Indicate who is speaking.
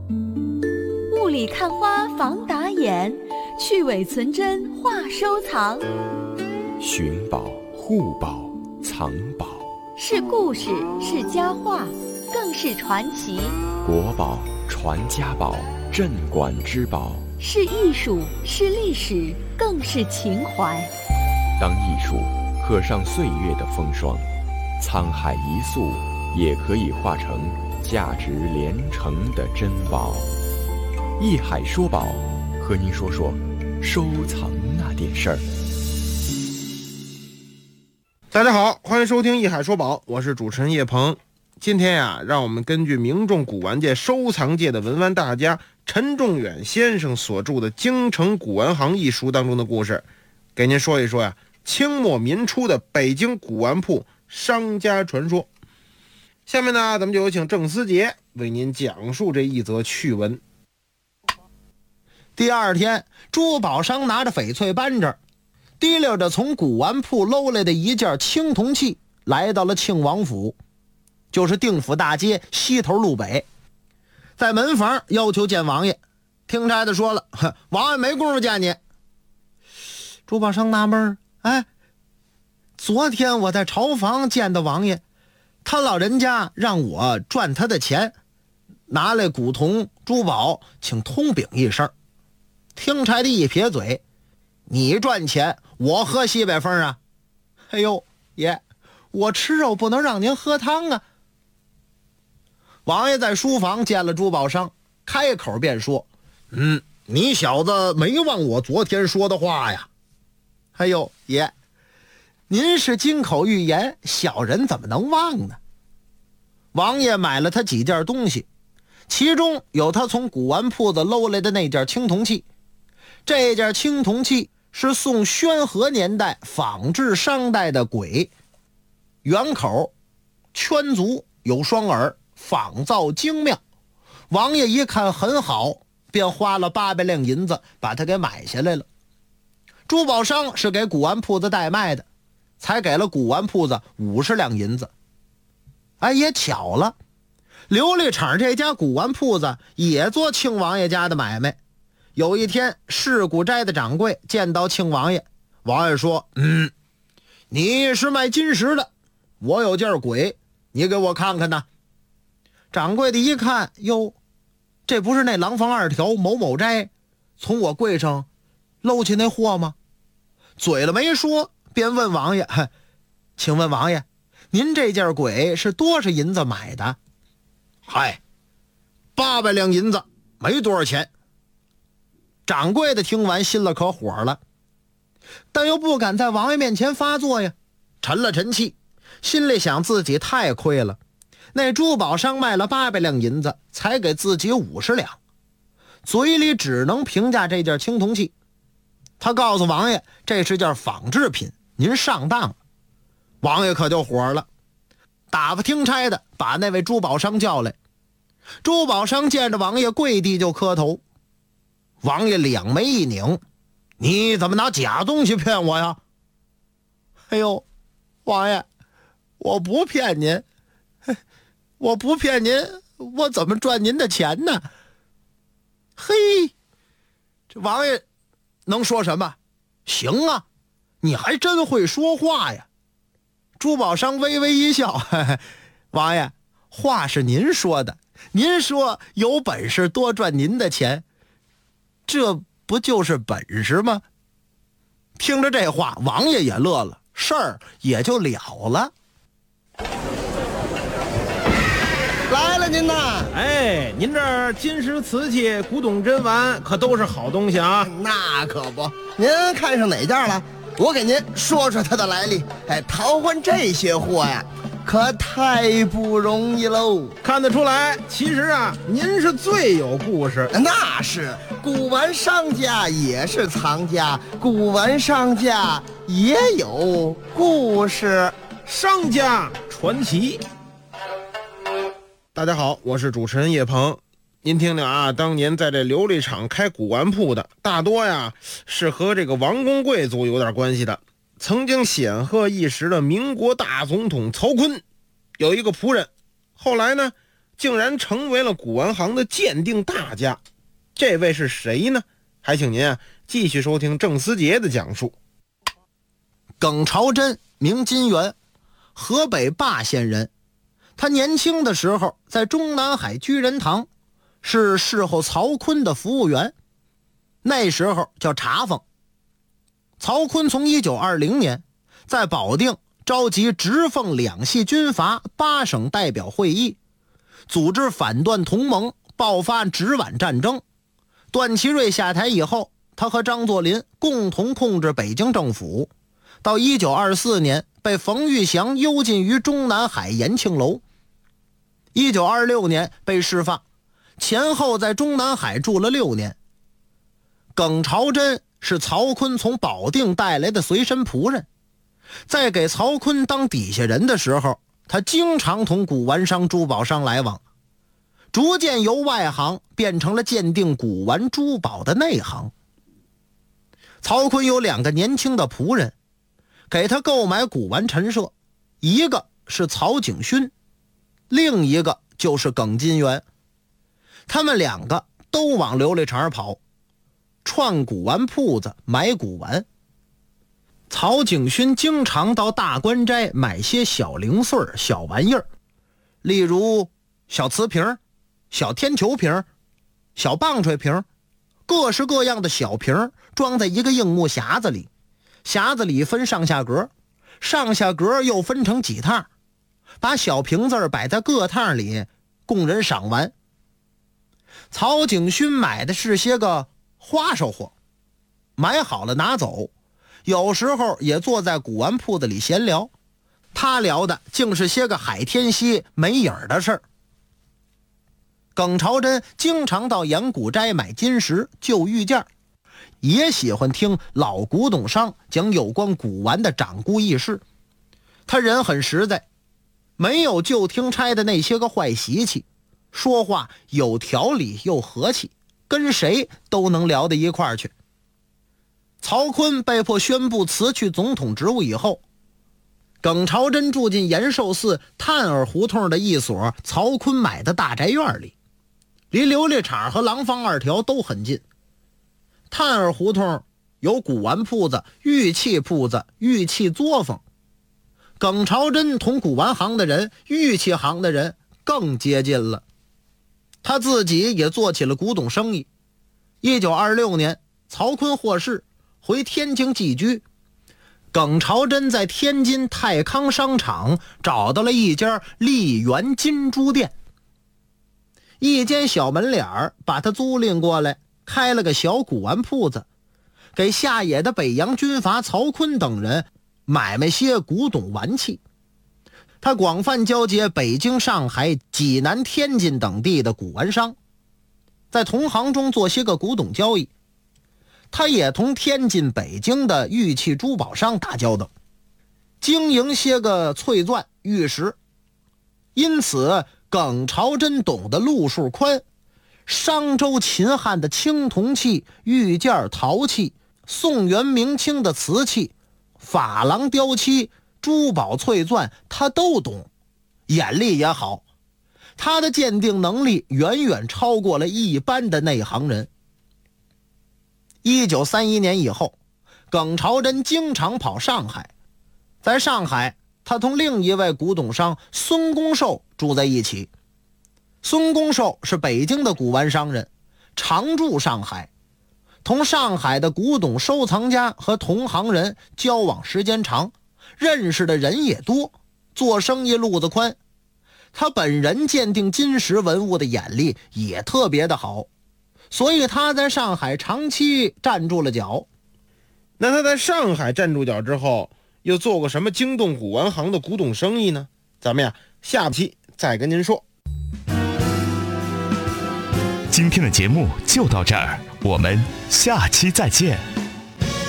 Speaker 1: 雾里看花防打眼，去伪存真话收藏。
Speaker 2: 寻宝、护宝、藏宝，
Speaker 1: 是故事，是佳话，更是传奇。
Speaker 2: 国宝、传家宝、镇馆之宝，
Speaker 1: 是艺术，是历史，更是情怀。
Speaker 2: 当艺术刻上岁月的风霜，沧海一粟也可以化成价值连城的珍宝。艺海说宝，和您说说收藏那点事儿。
Speaker 3: 大家好，欢迎收听艺海说宝，我是主持人叶鹏。今天呀，让我们根据名众古玩界、收藏界的文玩大家陈仲远先生所著的《京城古玩行》一书当中的故事，给您说一说呀，清末民初的北京古玩铺商家传说。下面呢，咱们就有请郑思杰为您讲述这一则趣闻。
Speaker 4: 第二天，珠宝商拿着翡翠扳指，提溜着从古玩铺搂来的一件青铜器，来到了庆王府，就是定府大街西头路北。在门房要求见王爷，听差的说了，王爷没工夫见你。珠宝商纳闷，昨天我在朝房见到王爷，他老人家让我赚他的钱，拿来古铜珠宝，请通禀一声。听差的一撇嘴，你赚钱，我喝西北风啊！哎呦，爷，我吃肉不能让您喝汤啊！王爷在书房见了珠宝商，开口便说：“你小子没忘我昨天说的话呀？”哎呦，爷，您是金口玉言，小人怎么能忘呢？王爷买了他几件东西，其中有他从古玩铺子搂来的那件青铜器。这件青铜器是宋宣和年代仿制商代的簋，圆口，圈足，有双耳，仿造精妙。王爷一看很好，便花了800两银子把它给买下来了。珠宝商是给古玩铺子代卖的，才给了古玩铺子50两银子。也巧了，琉璃厂这家古玩铺子也做庆王爷家的买卖。有一天，市古斋的掌柜见到庆王爷，王爷说：“你是卖金石的，我有件簋，你给我看看呢。”掌柜的一看，哟，这不是那廊坊2条某某斋从我柜上搂起那货吗？嘴了没说，便问王爷：“请问王爷，您这件簋是多少银子买的？”800两银子，没多少钱。掌柜的听完心了可火了，但又不敢在王爷面前发作呀，沉了沉气，心里想自己太亏了，那珠宝商卖了800两银子，才给自己50两，嘴里只能评价这件青铜器。他告诉王爷，这是件仿制品，您上当了。王爷可就火了，打发听差的把那位珠宝商叫来。珠宝商见着王爷跪地就磕头。王爷两眉一拧：“你怎么拿假东西骗我呀？”“哎呦，王爷，我不骗您，我不骗您，我怎么赚您的钱呢？”嘿，这王爷能说什么？行啊，你还真会说话呀。珠宝商微微一笑：“王爷，话是您说的，您说有本事多赚您的钱，这不就是本事吗？”听着这话，王爷也乐了，事儿也就了了。
Speaker 5: 来了您呐！
Speaker 6: 您这儿金石瓷器、古董珍玩可都是好东西啊。
Speaker 5: 那可不，您看上哪件了？我给您说说它的来历。淘换这些货呀，可太不容易喽。
Speaker 6: 看得出来，其实啊，您是最有故事。
Speaker 5: 那是，古玩商家也是藏家，古玩商家也有故事。
Speaker 6: 商家传奇。
Speaker 3: 大家好，我是主持人叶鹏。您听听啊，当年在这琉璃厂开古玩铺的，大多呀是和这个王公贵族有点关系的。曾经显赫一时的民国大总统曹锟有一个仆人，后来呢竟然成为了古玩行的鉴定大家。这位是谁呢？还请您继续收听郑思杰的讲述。
Speaker 4: 耿朝珍，名金元，河北霸县人。他年轻的时候在中南海居仁堂是侍候曹锟的服务员，那时候叫茶坊。曹锟从1920年在保定召集直奉两系军阀8省代表会议，组织反段同盟，爆发直皖战争。段祺瑞下台以后，他和张作霖共同控制北京政府，到1924年被冯玉祥幽禁于中南海延庆楼。1926年被释放，前后在中南海住了6年。耿朝珍是曹锟从保定带来的随身仆人，在给曹锟当底下人的时候，他经常同古玩商、珠宝商来往，逐渐由外行变成了鉴定古玩珠宝的内行。曹锟有2个年轻的仆人，给他购买古玩陈设，一个是曹景勋，另一个就是耿金元。他们2个都往琉璃厂跑，串古玩铺子买古玩。曹景勋经常到大关斋买些小零碎小玩意儿，例如小瓷瓶、小天球瓶、小棒槌瓶，各式各样的小瓶装在一个硬木匣子里，匣子里分上下格，上下格又分成几趟，把小瓶子摆在各趟里供人赏玩。曹景勋买的是些个花哨货，买好了拿走，有时候也坐在古玩铺子里闲聊，他聊的竟是些个海天溪没影的事儿。耿朝珍经常到盐谷斋买金石旧玉件，也喜欢听老古董商讲有关古玩的掌故轶事。他人很实在，没有旧听差的那些个坏习气，说话有条理又和气，跟谁都能聊到一块儿去。曹锟被迫宣布辞去总统职务以后，耿朝珍住进延寿寺探儿胡同的一所曹锟买的大宅院里，离琉璃厂和廊坊2条都很近。探儿胡同有古玩铺子、玉器铺子、玉器作坊。耿朝珍同古玩行的人、玉器行的人更接近了，他自己也做起了古董生意。1926年，曹锟获释，回天津寄居。耿朝珍在天津泰康商场找到了一家丽园金珠店，一间小门脸儿把他租赁过来，开了个小古玩铺子，给下野的北洋军阀曹锟等人买卖些古董玩器。他广泛交接北京、上海、济南、天津等地的古玩商，在同行中做些个古董交易。他也同天津、北京的玉器珠宝商打交道，经营些个翠钻、玉石。因此耿朝珍懂得路数宽，商周秦汉的青铜器、玉件、陶器，宋元明清的瓷器、珐琅雕漆、珠宝翠钻，他都懂，眼力也好。他的鉴定能力远远超过了一般的内行人。1931年以后，耿朝珍经常跑上海。在上海，他同另一位古董商孙公寿住在一起。孙公寿是北京的古玩商人，常驻上海，同上海的古董收藏家和同行人交往时间长，认识的人也多，做生意路子宽。他本人鉴定金石文物的眼力也特别的好，所以他在上海长期站住了脚。
Speaker 3: 那他在上海站住脚之后，又做过什么惊动古玩行的古董生意呢？咱们下期再跟您说。
Speaker 7: 今天的节目就到这儿，我们下期再见。